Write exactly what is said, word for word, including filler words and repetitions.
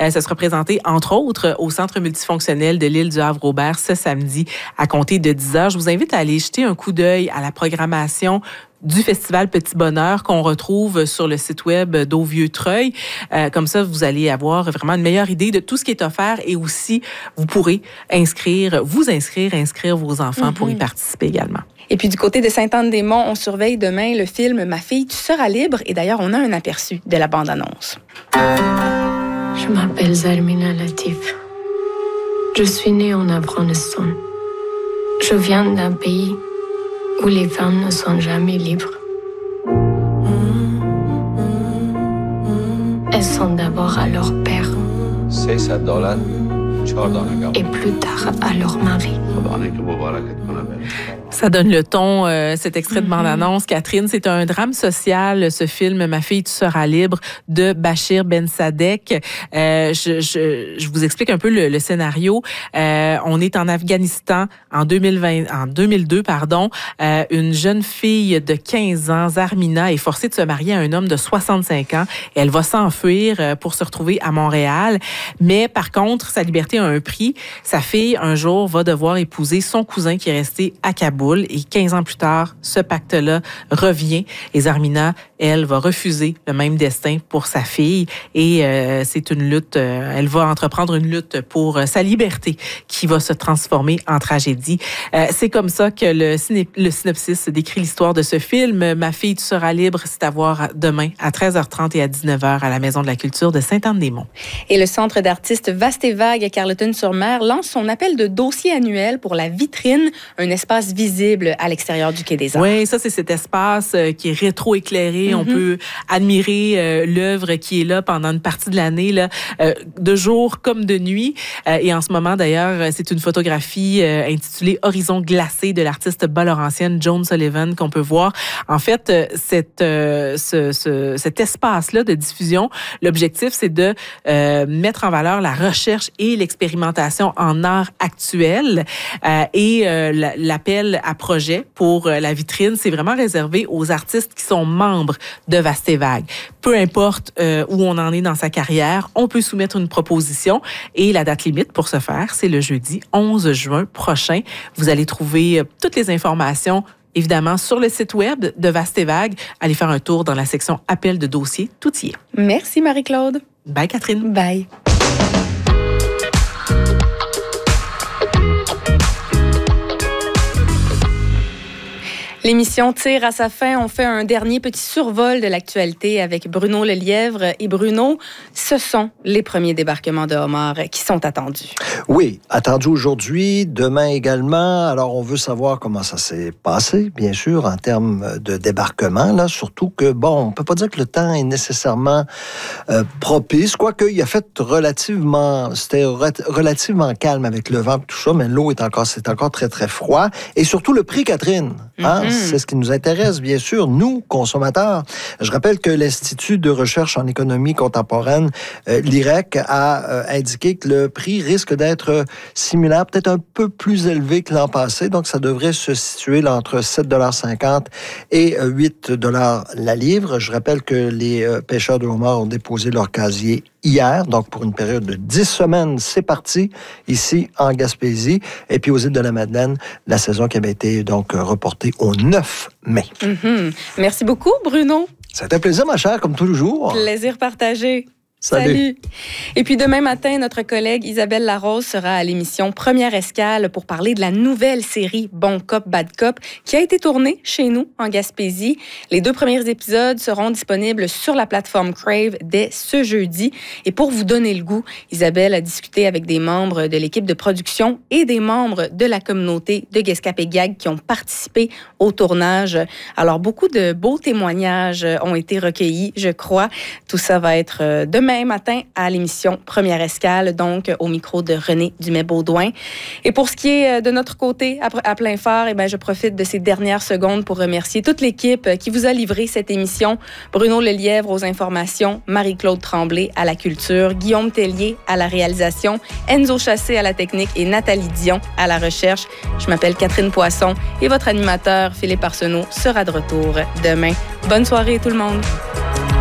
Euh, ça sera présenté, entre autres, au Centre multifonctionnel de l'île du Havre-Aubert ce samedi à compter de dix heures. Je vous invite à aller jeter un coup d'œil à la programmation du Festival Petit Bonheur qu'on retrouve sur le site web d'Au Vieux-Treuil. Euh, comme ça, vous allez avoir vraiment une meilleure idée de tout ce qui est offert et aussi, vous pourrez inscrire, vous inscrire, inscrire vos enfants mm-hmm. pour y participer également. Et puis du côté de Sainte-Anne-des-Monts, on surveille demain le film « Ma fille, tu seras libre » et d'ailleurs, on a un aperçu de la bande-annonce. Je m'appelle Zarmina Latif. Je suis née en Afghanistan. Je viens d'un pays où les femmes ne sont jamais libres. Elles sont d'abord à leur père et plus tard à leur mari. Ça donne le ton, euh, cet extrait de bande-annonce. Catherine, c'est un drame social, ce film « Ma fille, tu seras libre » de Bachir Ben Sadek. Euh, je, je, je vous explique un peu le, le scénario. Euh, on est en Afghanistan en deux mille vingt, en deux mille deux, pardon. Euh, une jeune fille de quinze ans, Zarmina, est forcée de se marier à un homme de soixante-cinq ans. Elle va s'enfuir pour se retrouver à Montréal. Mais par contre, sa liberté a un prix. Sa fille, un jour, va devoir épouser son cousin qui est resté à Kaboul. Et quinze ans plus tard, ce pacte-là revient. Et Zarmina, elle, va refuser le même destin pour sa fille. Et euh, c'est une lutte, euh, elle va entreprendre une lutte pour euh, sa liberté qui va se transformer en tragédie. Euh, c'est comme ça que le, ciné, le synopsis décrit l'histoire de ce film. Ma fille, tu seras libre, c'est à voir demain à treize heures trente et à dix-neuf heures à la Maison de la Culture de Sainte-Anne-des-Monts. Et le Centre d'artistes Vaste et Vague à Carleton-sur-Mer lance son appel de dossier annuel pour la vitrine, un espace visible à l'extérieur du Quai des Arts. Oui, ça, c'est cet espace euh, qui est rétro-éclairé. Mm-hmm. On peut admirer euh, l'œuvre qui est là pendant une partie de l'année, là, euh, de jour comme de nuit. Euh, et en ce moment, d'ailleurs, c'est une photographie euh, intitulée « Horizon glacé » de l'artiste bas-laurentienne Joan Sullivan qu'on peut voir. En fait, euh, cette, euh, ce, ce, cet espace-là de diffusion, l'objectif, c'est de euh, mettre en valeur la recherche et l'expérimentation en art actuel. Euh, et euh, l'appel à projet pour la vitrine, c'est vraiment réservé aux artistes qui sont membres de Vaste et Vague. Peu importe euh, où on en est dans sa carrière, on peut soumettre une proposition et la date limite pour ce faire, c'est le jeudi onze juin prochain. Vous allez trouver euh, toutes les informations évidemment sur le site web de Vaste et Vague. Allez faire un tour dans la section appel de dossier, tout y est. Merci Marie-Claude. Bye Catherine. Bye. L'émission tire à sa fin. On fait un dernier petit survol de l'actualité avec Bruno Lelièvre. Et Bruno, ce sont les premiers débarquements de homards qui sont attendus. Oui, attendus aujourd'hui, demain également. Alors, on veut savoir comment ça s'est passé, bien sûr, en termes de débarquement. Là, surtout que, bon, on ne peut pas dire que le temps est nécessairement euh, propice, quoique il a fait relativement, c'était relativement calme avec le vent et tout ça, mais l'eau est encore, c'est encore très, très froid. Et surtout le prix, Catherine. Hein? Mm-hmm. C'est ce qui nous intéresse, bien sûr, nous, consommateurs. Je rappelle que l'Institut de recherche en économie contemporaine, euh, l'I R E C, a euh, indiqué que le prix risque d'être similaire, peut-être un peu plus élevé que l'an passé. Donc, ça devrait se situer là, entre sept dollars cinquante et huit dollars la livre. Je rappelle que les euh, pêcheurs de homards ont déposé leur casier hier, donc pour une période de dix semaines, c'est parti, ici en Gaspésie. Et puis aux îles de la Madeleine, la saison qui avait été donc reportée au neuf mai. Mm-hmm. Merci beaucoup, Bruno. C'était un plaisir, ma chère, comme toujours. Plaisir partagé. Salut. Salut. Et puis demain matin, notre collègue Isabelle Larose sera à l'émission Première Escale pour parler de la nouvelle série Bon Cop, Bad Cop qui a été tournée chez nous en Gaspésie. Les deux premiers épisodes seront disponibles sur la plateforme Crave dès ce jeudi. Et pour vous donner le goût, Isabelle a discuté avec des membres de l'équipe de production et des membres de la communauté de Guescapé-Gag qui ont participé au tournage. Alors, beaucoup de beaux témoignages ont été recueillis, je crois. Tout ça va être demain matin à l'émission Première Escale, donc au micro de René Dumais-Baudouin. Et pour ce qui est de notre côté, à plein phare, eh bien, je profite de ces dernières secondes pour remercier toute l'équipe qui vous a livré cette émission. Bruno Lelièvre aux informations, Marie-Claude Tremblay à la culture, Guillaume Tellier à la réalisation, Enzo Chassé à la technique et Nathalie Dion à la recherche. Je m'appelle Catherine Poisson et votre animateur, Philippe Arsenault, sera de retour demain. Bonne soirée tout le monde!